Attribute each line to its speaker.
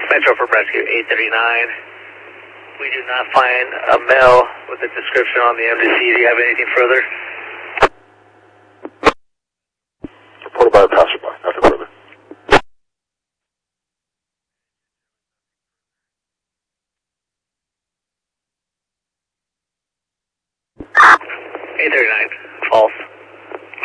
Speaker 1: Metro for Rescue 839. We do not find a male with a description on the MDC. Do you have anything further?
Speaker 2: Reported by a passerby. Nothing further.
Speaker 1: $839. False.